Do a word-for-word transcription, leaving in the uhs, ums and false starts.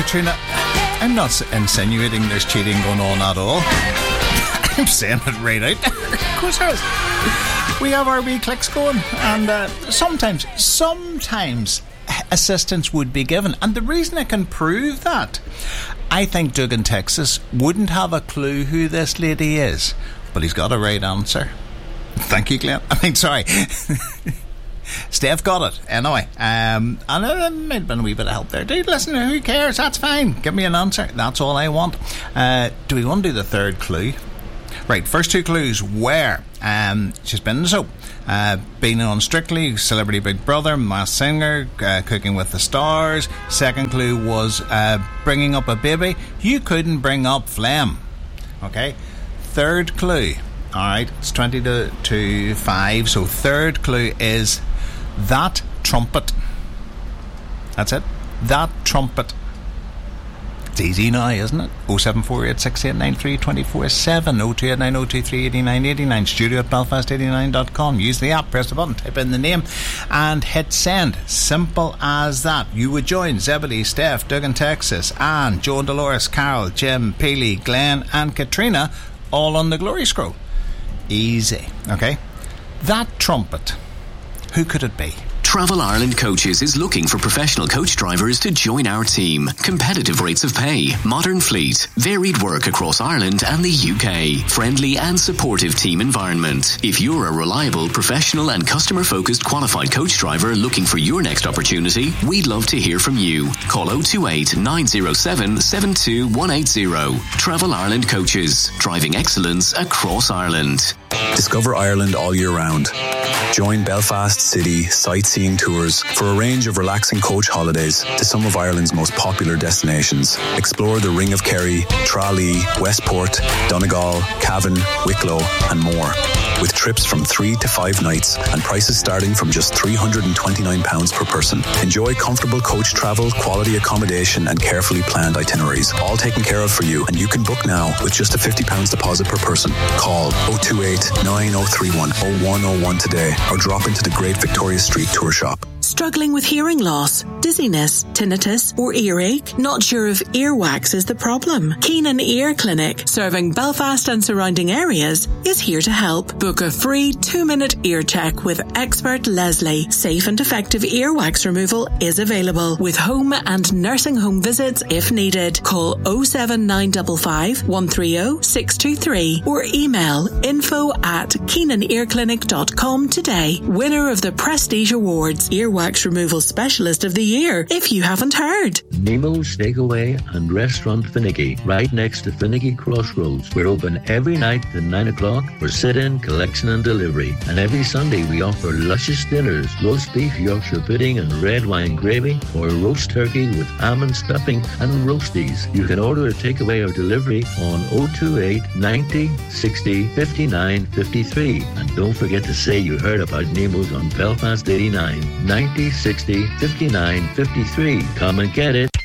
Katrina, I'm not insinuating there's cheating going on at all. I'm saying it right out. Of course there is. We have our wee clicks going, and uh, sometimes, sometimes assistance would be given. And the reason I can prove that, I think Doug in Texas wouldn't have a clue who this lady is, but he's got a right answer. Thank you, Glenn. I mean, sorry. Steph got it anyway, um, and it might have been a wee bit of help there. Dude, listen, who cares? That's fine. Give me an answer. That's all I want. Uh, do we want to do the third clue? Right, first two clues were um, she's been in the soap, uh, been on Strictly, Celebrity Big Brother, Masked Singer, uh, Cooking with the Stars. Second clue was uh, bringing up a baby. You couldn't bring up phlegm. Okay. Third clue. All right, it's twenty to, to five. So third clue is that trumpet. That's it. That trumpet. It's easy now, isn't it? oh seven four eight six eight nine three two four seven, oh two eight nine oh two three eight nine eight nine, studio at belfast eighty-nine dot com. Use the app, press the button, type in the name and hit send. Simple as that. You would join Zebedee, Steph, Doug in Texas, Anne, Joe and Dolores, Carol, Jim, Peely, Glenn and Katrina, all on the Glory Scroll. Easy. Okay. That trumpet, who could it be? Travel Ireland Coaches is looking for professional coach drivers to join our team. Competitive rates of pay, modern fleet, varied work across Ireland and the U K. Friendly and supportive team environment. If you're a reliable, professional and customer-focused qualified coach driver looking for your next opportunity, we'd love to hear from you. Call oh two eight nine oh seven seven two one eight oh. Travel Ireland Coaches. Driving excellence across Ireland. Discover Ireland all year round. Join Belfast City Sightseeing Tours for a range of relaxing coach holidays to some of Ireland's most popular destinations. Explore the Ring of Kerry, Tralee, Westport, Donegal, Cavan, Wicklow and more. With trips from three to five nights and prices starting from just three hundred twenty-nine pounds per person. Enjoy comfortable coach travel, quality accommodation and carefully planned itineraries. All taken care of for you, and you can book now with just a fifty pounds deposit per person. Call oh two eight nine oh three one oh one oh one today or drop into the Great Victoria Street Tour Shop. Struggling with hearing loss, dizziness, tinnitus or earache? Not sure if earwax is the problem? Keenan Ear Clinic, serving Belfast and surrounding areas, is here to help. Book a free two-minute ear check with expert Leslie. Safe and effective earwax removal is available with home and nursing home visits if needed. Call oh seven nine five five one three oh six two three or email info at keenan ear clinic dot com today. Winner of the Prestige Awards, Earwax Removal Specialist of the Year, if you haven't heard. Nemo's Takeaway and Restaurant Finicky, right next to Finicky Crossroads. We're open every night at nine o'clock for sit-in, collection and delivery. And every Sunday we offer luscious dinners, roast beef, Yorkshire pudding and red wine gravy, or roast turkey with ham and stuffing and roasties. You can order a takeaway or delivery on oh two eight ninety sixty fifty-nine fifty-three. And don't forget to say you heard about Nemo's on Belfast eighty-nine, ninety sixty fifty-nine fifty-three. Come and get it.